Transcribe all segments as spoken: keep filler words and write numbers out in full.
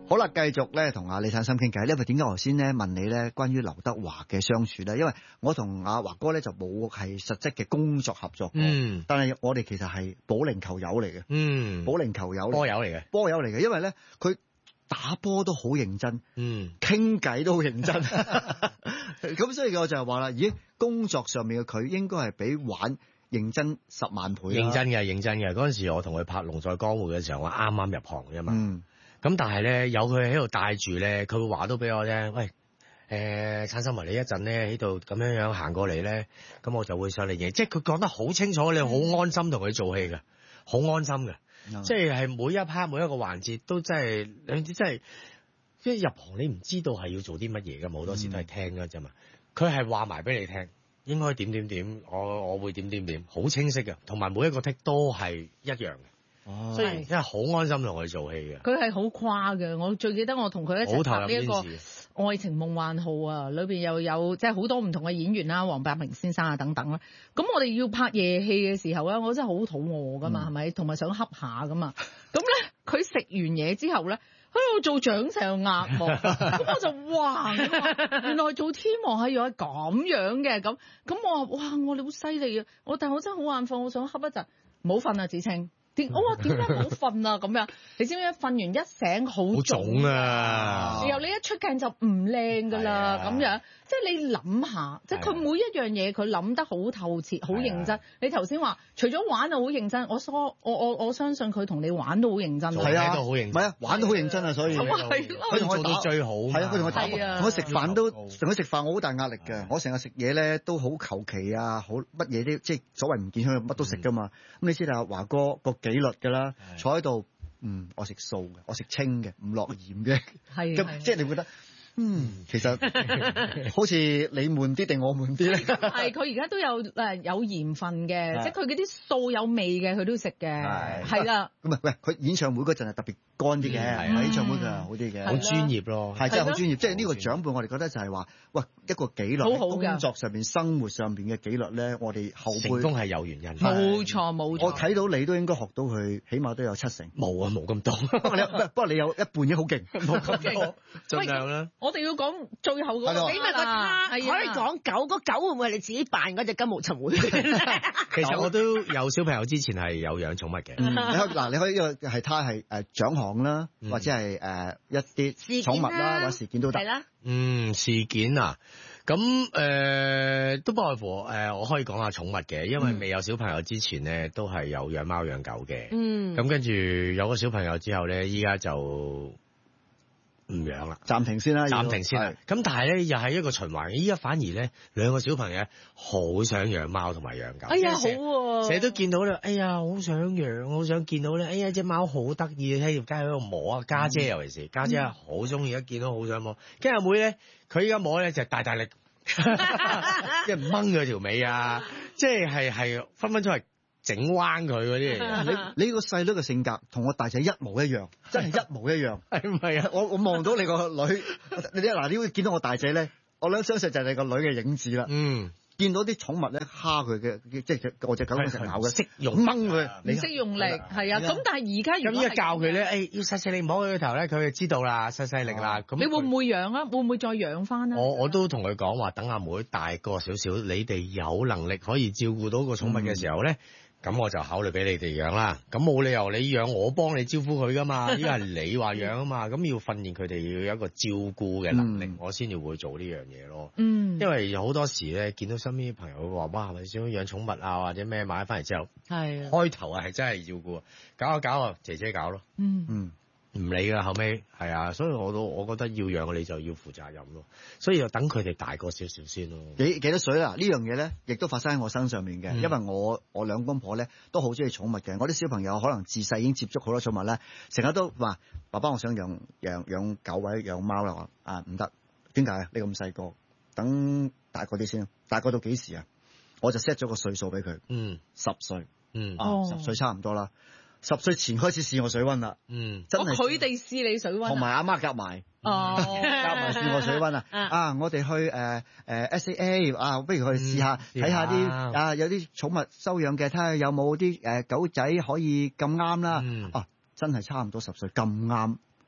好啦，繼續咧同阿李燦森傾偈。因為點解我頭先咧問你咧關於劉德華嘅相處咧？因為我同阿華哥咧就冇係實質嘅工作合作過，嗯，但係我哋其實係保齡球友嚟嘅，嗯，保齡球友，波友嚟嘅，波友嚟嘅。因為咧佢打波都好認真，嗯，傾偈都好認真，咁所以我就係話啦，咦，工作上面嘅佢應該係比玩認真十萬倍。認真嘅，認真嘅。嗰陣時我同佢拍《龍在江湖》嘅時候，我啱啱入行啫嘛。嗯。咁但係咧，有佢喺度帶住咧，佢會話到俾我聽，喂，誒，燦森你一陣咧喺度咁樣樣行過嚟咧，咁我就會上嚟影。即係佢講得好清楚，你好安心同佢做戲嘅，好安心嘅。嗯、即係係每一 part 每一個環節都真係，你知真係，即係入行你唔知道係要做啲乜嘢嘅，好多時都係聽㗎啫嘛。佢係話埋俾你聽，應該點點點，我我會點點點，好清晰嘅，同埋每一個 take 都係一樣嘅。哦，所以真係好安心同佢做戲嘅。佢係好誇嘅，我最記得我同佢一齊拍呢一個《愛情夢幻號》啊，裏邊又有即係好多唔同嘅演員啦，黃百鳴先生啊等等啦。咁我哋要拍夜戲嘅時候咧，我真係好肚餓噶嘛，係、嗯、咪？同埋想恰下噶嘛。咁咧，佢食完嘢之後咧，喺度做掌上壓喎。咁我就哇，原來做天王係要係咁樣嘅。咁咁我話哇，我哋好犀利啊！我但係我真係好眼瞓，我想恰一陣，唔好瞓啊，芷菁。我話點解唔好瞓啊？咁樣你知唔知？瞓完一醒好腫啊！然後你一出鏡就唔靚噶啦，咁樣即係你諗下，即係佢每一樣嘢佢諗得好透徹、好認真。你頭先話除咗玩啊好認真，我我我我相信佢同你玩都好認真。係啊，都好認真。唔係啊，玩都好認真啊，所以佢同我做到最好。係啊，佢同我打，同我食飯都同佢食飯，我好大壓力嘅。我成日食嘢咧都好求其啊，好乜嘢都即係所謂唔健康乜都食噶嘛。咁你知啦，華哥個紀律㗎啦，坐喺度，嗯，我食素嘅，我食清嘅，唔落鹽嘅，係咁，即係你會覺得，嗯，其實好似你悶啲定我悶啲咧？係，佢而家都有誒有鹽分嘅，即係佢嗰啲素有味嘅，佢都食嘅，係啦。咁啊，喂，佢演唱會嗰陣係特別乾啲嘅，演唱會佢係好啲嘅，好專業咯，係真係好專業。即係呢個長輩，我哋覺得就係話，喂，一個紀律，好好工作上邊、生活上邊嘅紀律咧，我哋後輩成功係有原因。冇錯冇錯，我睇到你都應該學到佢，起碼都有七成。冇啊，冇咁多。不過你不過你有一半已經好勁，冇咁勁，盡量啦。我哋要講最後嗰個幾密啊，可以講狗，嗰狗會唔會係你自己扮嗰隻金毛尋回？其實我都有小朋友之前係有養寵物嘅。嗱，你可以呢個係他係誒獎項啦，或者係誒一啲寵物啦，或者事件都得。係啦。嗯，事件啊，咁誒、呃、都不外乎誒、呃，我可以講下寵物嘅，因為未有小朋友之前咧，都係有養貓養狗嘅。嗯。咁跟住有個小朋友之後咧，依家就唔養啦，暫停先啦，暫停先啦。咁但係咧，又係一個循環。依家反而咧，兩個小朋友好想養貓同埋養狗。哎呀，好喎、啊！成日都見到咧，哎呀，好想養，好想見到咧，哎呀，隻貓好得意，喺條街喺度摸啊。家姐尤其是家姐好中意，一見到好想摸。跟住阿妹咧，佢依家摸咧就大大力，即係掹佢條尾啊！即係係係分分鐘係整彎佢嗰啲嚟嘅。你你個細女嘅性格同我大仔一模一樣，真係一模一樣。係唔係啊？我我望到你個女，你嗱，你會見到我大仔咧，我諗相信就係你個女嘅影子啦。嗯。見到啲寵物咧蝦佢嘅，即係我隻狗成日咬嘅，識用掹佢，你識用力係啊。咁但係而家咁依家教佢咧，誒要細細力摸佢個頭咧，佢就知道啦，細細力啦。咁你會唔會養啊？會唔會再養翻啊？我我都同佢講話，等阿妹大個少少，你哋有能力可以照顧到個寵物嘅時候咧。嗯咁我就考慮俾你哋養啦，咁冇理由你養我幫你招呼佢噶嘛，依家係你話養啊嘛，咁要訓練佢哋要有一個照顧嘅能力，嗯、我先至會做呢樣嘢咯。嗯，因為好多時咧見到身邊啲朋友話，哇，係咪想養寵物啊，或者咩買翻嚟之後，係開頭啊係真係照顧，搞下搞啊姐姐搞咯。嗯嗯。唔理噶，後尾係啊，所以我都我覺得要養你就要負責任咯，所以就等佢哋大個少少先咯。幾幾多歲啊？呢樣嘢咧，亦都發生喺我身上面嘅，嗯、因為我我兩公婆咧都好中意寵物嘅，我啲小朋友可能自細已經接觸好多寵物咧，成日都話爸爸我想養養養狗或者養貓啦，啊唔得，點解啊？你咁細個，等大個啲先，大個到幾時啊？我就 set 咗個歲數俾佢，嗯，十歲，嗯，啊十歲差唔多啦。十歲前開始試我水溫啦，嗯，真係佢哋試你水溫，同埋阿媽夾埋，哦，夾埋試我水溫啊，啊，我哋去誒誒 S A A 啊，不如去試下睇下啲啊，有啲寵物收養嘅，睇下有冇啲誒狗仔可以咁啱啦，啊，真係差唔多十歲咁啱，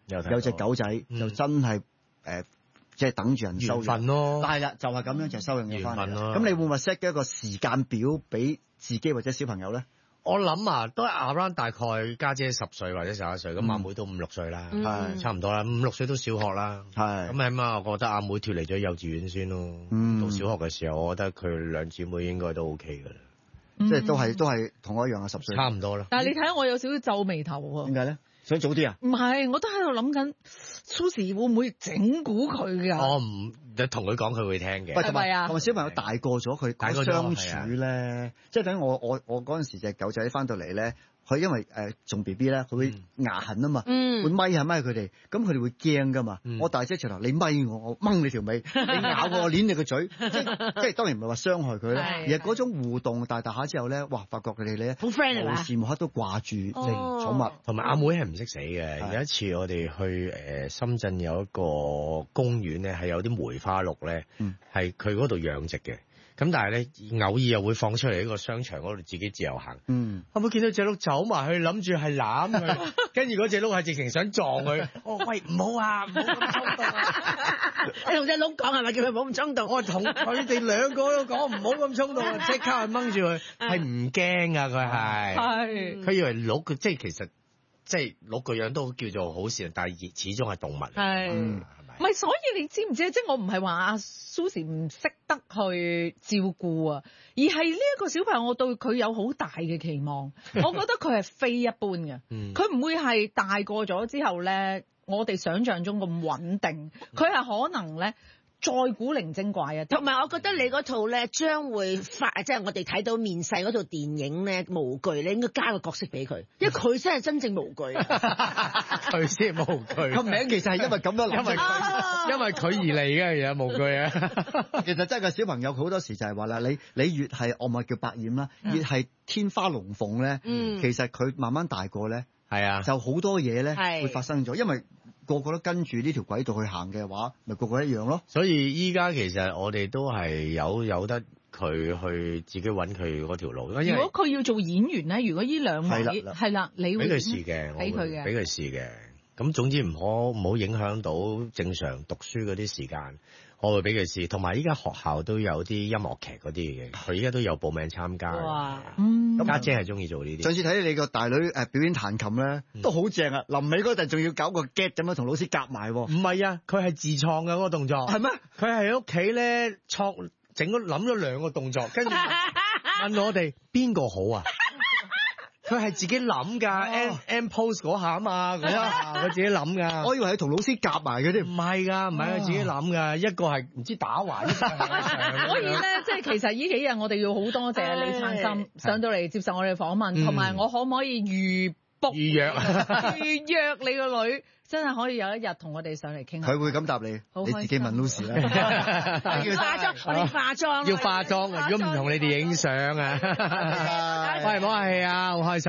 有隻狗仔、嗯、就真係誒。呃即係等住人收養咯， 係啦，就係、是、咁樣就係、收養嘢翻嚟。咁你會唔會 set 一個時間表俾自己或者小朋友咧？ 我諗啊，都係 around 大概家姐十歲或者十一歲，咁、嗯、阿妹都五六歲啦，係、嗯、差唔多啦，五六歲都小學啦，係咁起碼我覺得阿妹脫離咗幼稚園先咯。嗯、到小學嘅時候，我覺得佢兩姊妹應該都 OK 㗎啦， 即係都係都係同我一樣啊，十歲差唔多啦。 但係你睇我有少少皺眉頭喎， 點解咧？想早啲啊？ 唔係，我都喺度諗緊 Susie 會唔會整蠱佢㗎？ 我唔，你同佢講佢會聽嘅。 係咪啊？ 同埋小朋友大個咗，佢講相處咧，即係等於我我我嗰陣時隻狗仔翻到嚟咧。佢因為誒仲 B B 咧，佢會牙痕啊嘛，嗯、會咪下咪佢哋，咁佢哋會驚噶嘛。嗯、我大姐直頭，你咪我，我掹你條尾，你咬我，我捏你個嘴，即係即係當然唔係話傷害佢啦，而係嗰種互動大大下之後咧，哇！發覺佢哋咧好 friend 無時無刻都掛住隻寵物， 同埋阿妹係唔識死嘅。有一次我哋去誒深圳有一個公園咧，係有啲梅花鹿咧，係佢嗰度養殖嘅。咁但係咧，偶爾又會放出嚟呢個商場嗰度自己自由行。嗯，可唔可以見到隻鹿走埋去，諗住係攬佢，跟住嗰隻鹿係直情想撞佢。哦，喂，唔好啊，唔好咁衝動啊！你同隻鹿講係咪叫佢唔好咁衝動？我同佢哋兩個都講唔好咁衝動，即刻去掹住佢，係唔驚啊！佢係，係，佢以為鹿佢即係其實即係鹿個樣都叫做好善，但係始終係動物。係。唔係，所以你知唔知？即係我唔係話阿 Susie 唔識得去照顧啊，而係呢一個小朋友，我對佢有好大嘅期望。我覺得佢係非一般嘅，佢唔會係大個咗之後咧，我哋想象中咁穩定。佢係可能咧。再古靈精怪啊！ 同埋我覺得你嗰套咧將會發，即係我哋睇到面世嗰套電影咧無懼，你應該加個角色俾佢，因為佢先係真正無懼， 佢先無懼。個名其實係因為咁樣，因為佢因為佢而嚟嘅，而家無懼啊！ 其實真係個小朋友，佢好多時就係話啦，你你越係我咪叫百厭啦，越係天花龍鳳咧，嗯、其實佢慢慢大個咧，係啊，就好多嘢咧會發生咗，因為。個個都跟住呢條軌道去行嘅話，咪個個一樣咯。 所以依家其實我哋都係有有得佢去自己揾佢嗰條路。如果佢要做演員咧，如果呢兩位係啦，你會俾佢試嘅， 俾佢嘅， 俾佢試嘅。咁總之唔好唔好影響到正常讀書嗰啲時間。我會俾佢試，同埋依家學校都有啲音樂劇嗰啲嘅，佢依家都有報名參加。哇！嗯，家姐係中意做呢啲。 上次睇你個大女誒表演彈琴咧，都好正啊！臨尾嗰陣仲要搞個 get 咁樣同老師夾埋。唔係啊，佢係自創嘅嗰個動作。係咩？佢係喺屋企咧創整咗諗咗兩個動作，跟住問我哋邊個好啊？佢係自己諗㗎 ，M M pose 嗰下啊嘛，嗰下佢自己諗㗎。 我以為係同老師夾埋嘅添。 唔係㗎，唔係佢自己諗㗎。一個係唔知打橫。 所以咧，即係其實呢幾日我哋要好多謝李燦森上到嚟接受我哋訪問，同埋我可唔可以預 book 預約預約你個女？真係可以有一日同我哋上嚟傾下。 佢會咁答你，你自己問 Lucy 啦。 化妝，我哋化妝。 要化妝，如果唔同你哋影相啊。喂，唔好客氣啊，好開心。